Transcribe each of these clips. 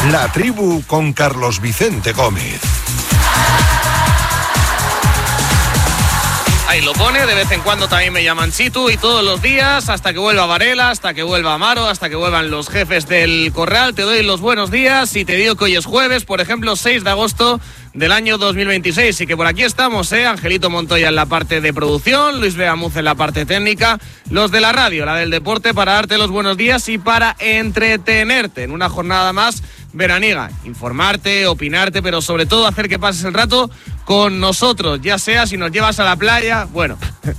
La Tribu con Carlos Vicente Gómez. Ahí lo pone, de vez en cuando también me llaman Chitu y todos los días, hasta que vuelva Varela, hasta que vuelva Amaro, hasta que vuelvan los jefes del Corral, te doy los buenos días y te digo que hoy es jueves, por ejemplo, 6 de agosto del año 2026, y que por aquí estamos, Angelito Montoya en la parte de producción, Luis Beamuz en la parte técnica, los de la radio, la del deporte, para darte los buenos días y para entretenerte en una jornada más veraniega, informarte, opinarte, pero sobre todo hacer que pases el rato con nosotros, ya sea si nos llevas a la playa. Bueno,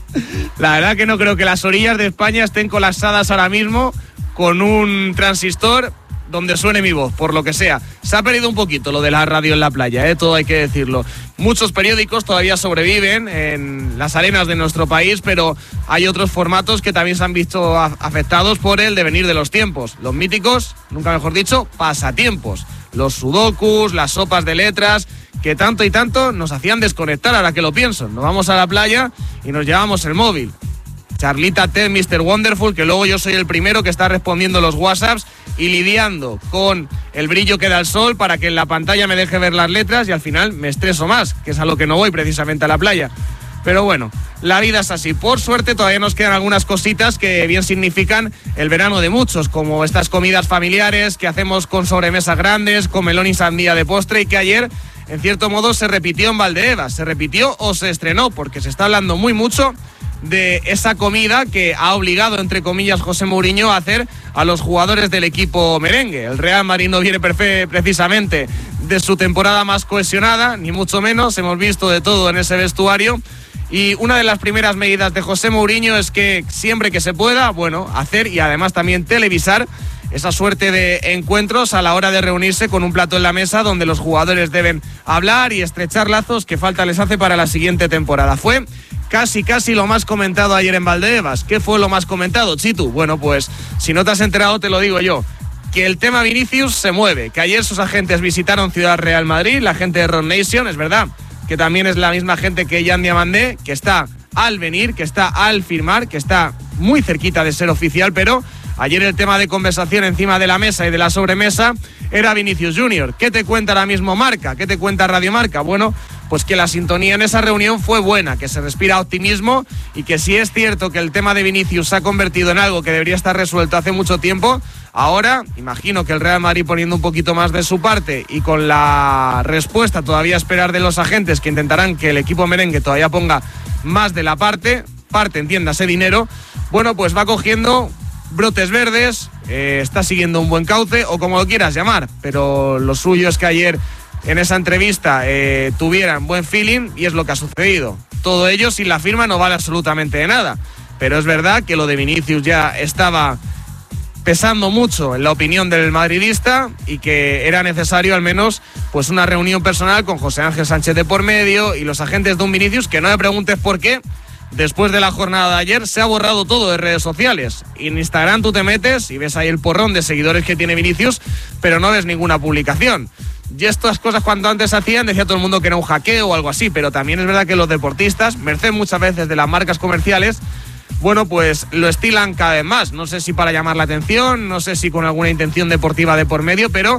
la verdad que no creo que las orillas de España estén colapsadas ahora mismo con un transistor donde suene mi voz, por lo que sea. Se ha perdido un poquito lo de la radio en la playa, todo hay que decirlo. Muchos periódicos todavía sobreviven en las arenas de nuestro país, pero hay otros formatos que también se han visto afectados por el devenir de los tiempos. Los míticos, nunca mejor dicho, pasatiempos. Los sudokus, las sopas de letras, que tanto y tanto nos hacían desconectar, ahora que lo pienso. Nos vamos a la playa y nos llevamos el móvil. Charlita Ted, Mr. Wonderful, que luego yo soy el primero que está respondiendo los WhatsApps y lidiando con el brillo que da el sol para que en la pantalla me deje ver las letras, y al final me estreso más, que es a lo que no voy precisamente a la playa. Pero bueno, la vida es así. Por suerte todavía nos quedan algunas cositas que bien significan el verano de muchos, como estas comidas familiares que hacemos con sobremesas grandes, con melón y sandía de postre, y que ayer, en cierto modo, se repitió en Valdebebas. Se repitió o se estrenó, porque se está hablando muy mucho de esa comida que ha obligado, entre comillas, José Mourinho a hacer a los jugadores del equipo merengue. El Real Madrid no viene precisamente de su temporada más cohesionada, ni mucho menos. Hemos visto de todo en ese vestuario. Y una de las primeras medidas de José Mourinho es que siempre que se pueda, hacer y además también televisar esa suerte de encuentros a la hora de reunirse con un plato en la mesa donde los jugadores deben hablar y estrechar lazos que falta les hace para la siguiente temporada. Fue casi lo más comentado ayer en Valdebebas. ¿Qué fue lo más comentado, Chitu? Bueno, pues si no te has enterado te lo digo yo. Que el tema Vinicius se mueve, que ayer sus agentes visitaron Ciudad Real Madrid, la gente de Rock Nation, es verdad, que también es la misma gente que Jan Diamandé, que está al venir, que está al firmar, que está muy cerquita de ser oficial, pero ayer el tema de conversación encima de la mesa y de la sobremesa era Vinicius Junior. ¿Qué te cuenta ahora mismo Marca? ¿Qué te cuenta Radio Marca? Bueno, pues que la sintonía en esa reunión fue buena, que se respira optimismo, y que si es cierto que el tema de Vinicius se ha convertido en algo que debería estar resuelto hace mucho tiempo, ahora imagino que el Real Madrid, poniendo un poquito más de su parte y con la respuesta todavía a esperar de los agentes, que intentarán que el equipo merengue todavía ponga más de la parte, entiéndase dinero, bueno, pues va cogiendo brotes verdes, está siguiendo un buen cauce, o como lo quieras llamar, pero lo suyo es que ayer en esa entrevista tuvieran buen feeling, y es lo que ha sucedido. Todo ello sin la firma no vale absolutamente de nada, pero es verdad que lo de Vinicius ya estaba pesando mucho en la opinión del madridista, y que era necesario al menos pues una reunión personal con José Ángel Sánchez de por medio y los agentes de un Vinicius que, no me preguntes por qué, después de la jornada de ayer se ha borrado todo de redes sociales. En Instagram tú te metes y ves ahí el porrón de seguidores que tiene Vinicius, pero no ves ninguna publicación. Y estas cosas, cuando antes hacían, decía todo el mundo que era un hackeo o algo así, pero también es verdad que los deportistas, merced muchas veces de las marcas comerciales, bueno, pues lo estilan cada vez más. No sé si para llamar la atención, no sé si con alguna intención deportiva de por medio, pero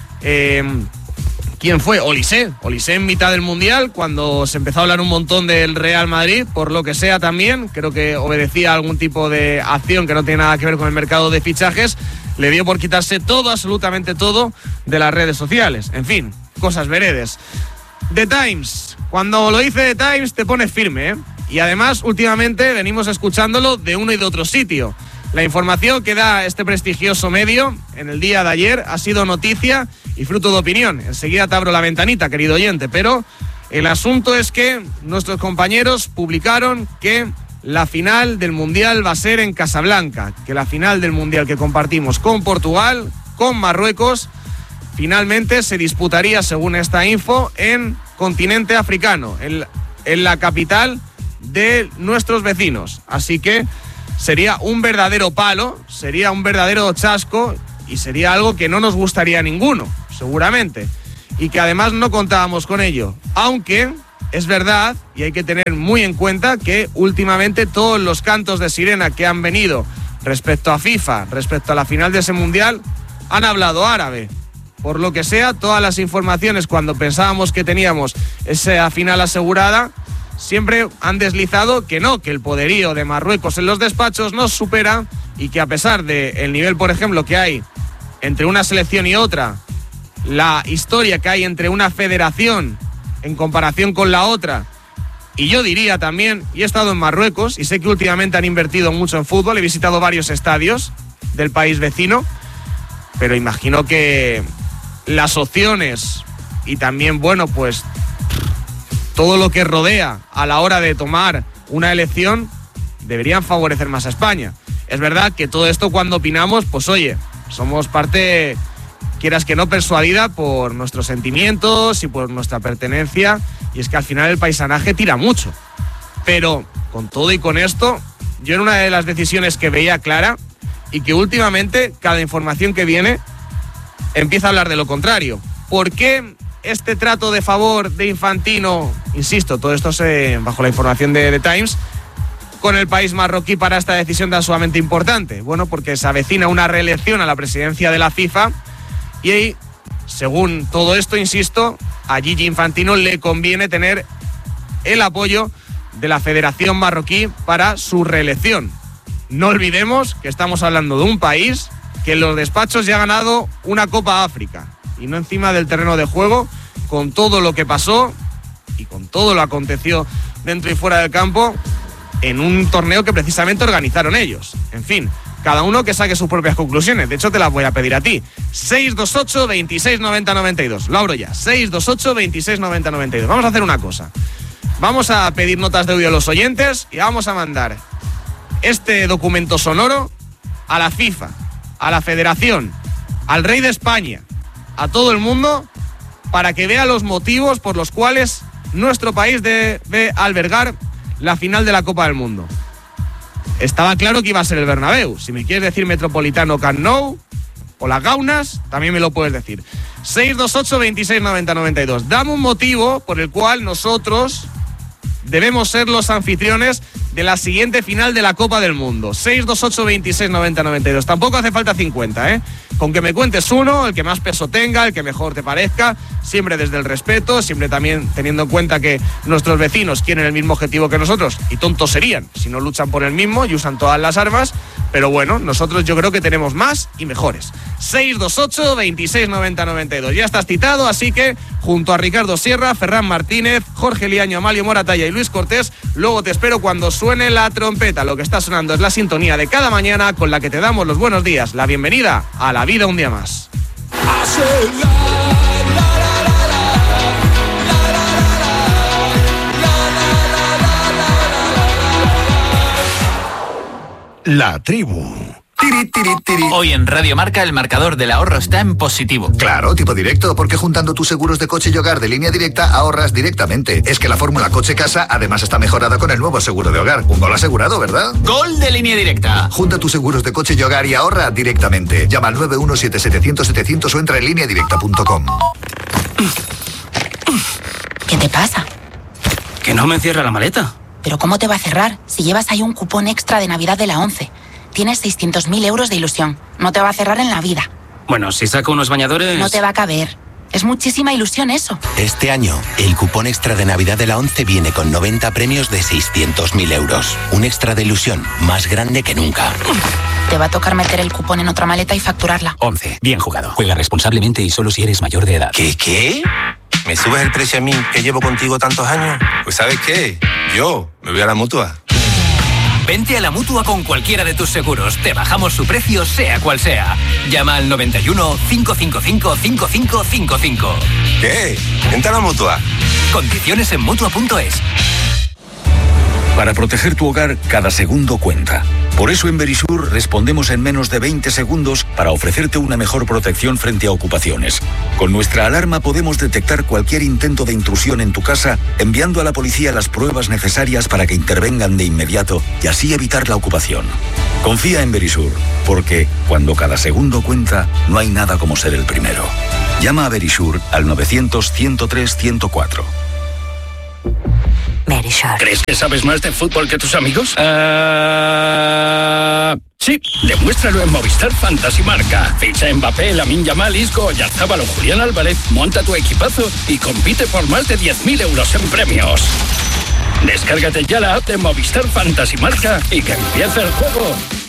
¿quién fue? Olise en mitad del Mundial, cuando se empezó a hablar un montón del Real Madrid, por lo que sea también, creo que obedecía a algún tipo de acción que no tiene nada que ver con el mercado de fichajes, le dio por quitarse todo, absolutamente todo, de las redes sociales. En fin, cosas veredes. The Times, cuando lo dice The Times te pones firme, Y además, últimamente venimos escuchándolo de uno y de otro sitio. La información que da este prestigioso medio en el día de ayer ha sido noticia y fruto de opinión. Enseguida te abro la ventanita, querido oyente, pero el asunto es que nuestros compañeros publicaron que la final del Mundial va a ser en Casablanca, que la final del Mundial que compartimos con Portugal, con Marruecos, finalmente se disputaría, según esta info, en continente africano, en la capital de nuestros vecinos. Así que sería un verdadero palo, sería un verdadero chasco y sería algo que no nos gustaría a ninguno, seguramente. Y que además no contábamos con ello. Aunque es verdad, y hay que tener muy en cuenta, que últimamente todos los cantos de sirena que han venido respecto a FIFA, respecto a la final de ese Mundial, han hablado árabe. por lo que sea, todas las informaciones cuando pensábamos que teníamos esa final asegurada, siempre han deslizado que no, que el poderío de Marruecos en los despachos nos supera y que a pesar del nivel, por ejemplo, que hay entre una selección y otra, la historia que hay entre una federación en comparación con la otra, y yo diría también, y he estado en Marruecos y sé que últimamente han invertido mucho en fútbol, he visitado varios estadios del país vecino, pero imagino que las opciones y también, bueno, pues todo lo que rodea a la hora de tomar una elección deberían favorecer más a España. Es verdad que todo esto cuando opinamos, pues oye, somos parte, quieras que no, persuadida por nuestros sentimientos y por nuestra pertenencia, y es que al final el paisanaje tira mucho. Pero con todo y con esto, yo en una de las decisiones que veía clara y que últimamente cada información que viene empieza a hablar de lo contrario. ¿Por qué este trato de favor de Infantino, insisto, todo esto bajo la información de The Times, con el país marroquí para esta decisión tan sumamente importante? Bueno, porque se avecina una reelección a la presidencia de la FIFA y, según todo esto, insisto, a Gigi Infantino le conviene tener el apoyo de la Federación Marroquí para su reelección. No olvidemos que estamos hablando de un país que en los despachos ya ha ganado una Copa África, y no encima del terreno de juego, con todo lo que pasó y con todo lo aconteció dentro y fuera del campo en un torneo que precisamente organizaron ellos. En fin, cada uno que saque sus propias conclusiones. De hecho, te las voy a pedir a ti. 628 26 90 92. Lo abro ya. 628 26 90 92. Vamos a hacer una cosa. Vamos a pedir notas de audio a los oyentes y vamos a mandar este documento sonoro a la FIFA, a la Federación, al Rey de España, a todo el mundo, para que vea los motivos por los cuales nuestro país debe albergar la final de la Copa del Mundo. Estaba claro que iba a ser el Bernabéu. Si me quieres decir Metropolitano, Camp Nou o las Gaunas, también me lo puedes decir. 628 26 90 92. Dame un motivo por el cual nosotros debemos ser los anfitriones de la siguiente final de la Copa del Mundo. 628 26 90 92. Tampoco hace falta 50, ¿eh? Con que me cuentes uno, el que más peso tenga, el que mejor te parezca, siempre desde el respeto, siempre también teniendo en cuenta que nuestros vecinos quieren el mismo objetivo que nosotros, y tontos serían si no luchan por el mismo y usan todas las armas, pero bueno, nosotros yo creo que tenemos más y mejores. 628 26 90 92. Ya estás citado, así que junto a Ricardo Sierra, Ferran Martínez, Jorge Liaño, Amalio Moratalla y Luis Cortés, luego te espero cuando suene la trompeta. Lo que está sonando es la sintonía de cada mañana con la que te damos los buenos días, la bienvenida a la vida un día más. La tribu. Tiri, tiri, tiri. Hoy en Radio Marca el marcador del ahorro está en positivo. Claro, tipo directo, porque juntando tus seguros de coche y hogar de Línea Directa ahorras directamente. Es que la fórmula coche-casa además está mejorada con el nuevo seguro de hogar. Un gol asegurado, ¿verdad? ¡Gol de Línea Directa! Junta tus seguros de coche y hogar y ahorra directamente. Llama al 917-700-700 o entra en lineadirecta.com. ¿Qué te pasa? Que no me cierra la maleta. ¿Pero cómo te va a cerrar si llevas ahí un cupón extra de Navidad de la 11? Tienes 600.000 euros de ilusión. No te va a cerrar en la vida. Bueno, si saco unos bañadores... No te va a caber. Es muchísima ilusión eso. Este año, el cupón extra de Navidad de la 11 viene con 90 premios de 600.000 euros. Un extra de ilusión más grande que nunca. Te va a tocar meter el cupón en otra maleta y facturarla. 11. Bien jugado. Juega responsablemente y solo si eres mayor de edad. ¿Qué? ¿Me subes el precio a mí, que llevo contigo tantos años? Pues ¿sabes qué? Yo me voy a la Mutua. Vente a la Mutua con cualquiera de tus seguros. Te bajamos su precio, sea cual sea. Llama al 91 555 5555. ¿Qué? Vente a la Mutua. Condiciones en Mutua.es. Para proteger tu hogar, cada segundo cuenta. Por eso en Verisur respondemos en menos de 20 segundos para ofrecerte una mejor protección frente a ocupaciones. Con nuestra alarma podemos detectar cualquier intento de intrusión en tu casa, enviando a la policía las pruebas necesarias para que intervengan de inmediato y así evitar la ocupación. Confía en Verisur, porque cuando cada segundo cuenta, no hay nada como ser el primero. Llama a Verisur al 900 103 104. Verisure. ¿Crees que sabes más de fútbol que tus amigos? Sí, demuéstralo en Movistar Fantasy Marca. Ficha Mbappé, Lamine Yamal, Isco, Oyarzabal o Julián Álvarez, monta tu equipazo y compite por más de 10.000 euros en premios. Descárgate ya la app de Movistar Fantasy Marca y que empiece el juego.